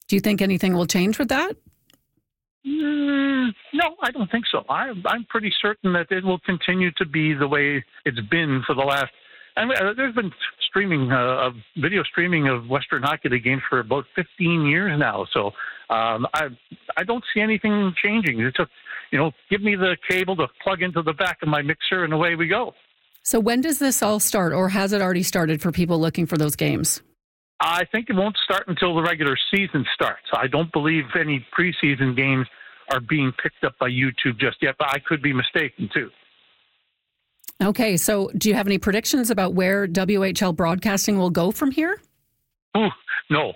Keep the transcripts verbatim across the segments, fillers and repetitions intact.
Do you think anything will change with that? Mm, no, I don't think so. I, I'm pretty certain that it will continue to be the way it's been for the last. I mean, uh, there's been streaming uh, of video streaming of Western Hockey League games for about fifteen years now. So um, I I don't see anything changing. It's just, you know, give me the cable to plug into the back of my mixer, and away we go. So when does this all start, or has it already started for people looking for those games? I think it won't start until the regular season starts. I don't believe any preseason games are being picked up by YouTube just yet, but I could be mistaken too. Okay, so do you have any predictions about where W H L broadcasting will go from here? Ooh, no.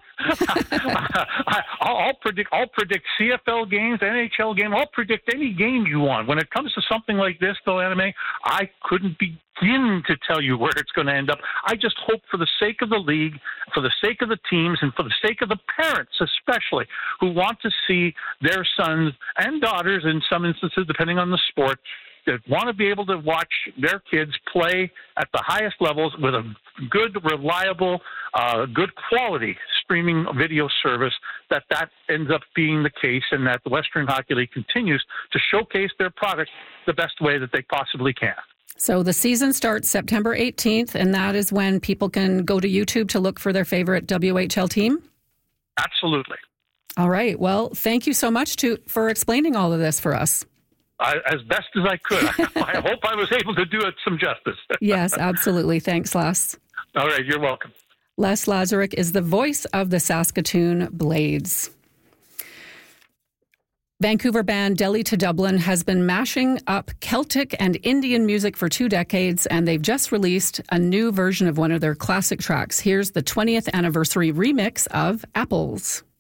I, I'll, I'll predict. I'll predict C F L games, N H L game. I'll predict any game you want. When it comes to something like this, though, Anime, I couldn't begin to tell you where it's going to end up. I just hope, for the sake of the league, for the sake of the teams, and for the sake of the parents, especially, who want to see their sons and daughters, in some instances, depending on the sport, that want to be able to watch their kids play at the highest levels with a good, reliable, uh, good quality streaming video service, that that ends up being the case, and that the Western Hockey League continues to showcase their product the best way that they possibly can. So the season starts September eighteenth, and that is when people can go to YouTube to look for their favorite W H L team? Absolutely. All right. Well, thank you so much to, for explaining all of this for us. I, as best as I could. I hope I was able to do it some justice. Yes, absolutely. Thanks, Les. All right, you're welcome. Les Lazaruk is the voice of the Saskatoon Blades. Vancouver band Delhi to Dublin has been mashing up Celtic and Indian music for two decades, and they've just released a new version of one of their classic tracks. Here's the twentieth anniversary remix of Apples.